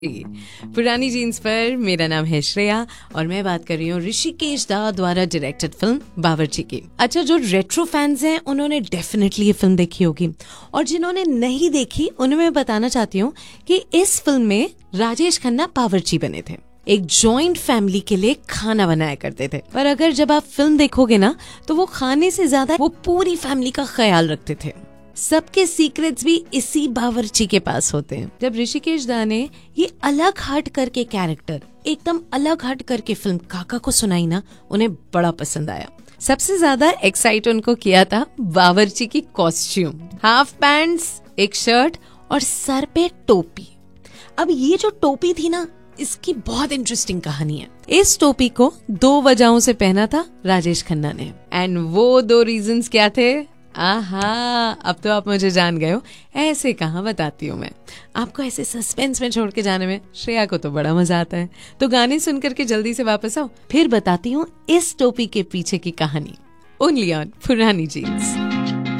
पुरानी जीन्स पर। मेरा नाम है श्रेया और मैं बात कर रही हूँ ऋषिकेश दा द्वारा डायरेक्टेड फिल्म बावर्ची की। अच्छा, जो रेट्रो फैंस हैं उन्होंने डेफिनेटली ये फिल्म देखी होगी और जिन्होंने नहीं देखी उन्हें मैं बताना चाहती हूँ कि इस फिल्म में राजेश खन्ना बावर्ची बने थे। एक जॉइंट फैमिली के लिए खाना बनाया करते थे, पर अगर जब आप फिल्म देखोगे ना तो वो खाने से ज्यादा वो पूरी फैमिली का ख्याल रखते थे। सबके सीक्रेट्स भी इसी बावर्ची के पास होते हैं। जब ऋषिकेश दा ने ये अलग हट करके कैरेक्टर, एकदम अलग हट करके फिल्म काका को सुनाई ना, उन्हें बड़ा पसंद आया। सबसे ज्यादा एक्साइट उनको किया था बावर्ची की कॉस्ट्यूम, हाफ पैंट्स, एक शर्ट और सर पे टोपी। अब ये जो टोपी थी ना, इसकी बहुत इंटरेस्टिंग कहानी है। इस टोपी को 2 वजहों से पहना था राजेश खन्ना ने, एंड वो 2 रीजंस क्या थे? आहा, अब तो आप मुझे जान गए हो। ऐसे कहाँ बताती हूँ मैं आपको, ऐसे सस्पेंस में छोड़ के जाने में श्रेया को तो बड़ा मजा आता है। तो गाने सुन करके जल्दी से वापस आओ, फिर बताती हूँ इस टोपी के पीछे की कहानी। ओनली ऑन पुरानी जीन्स।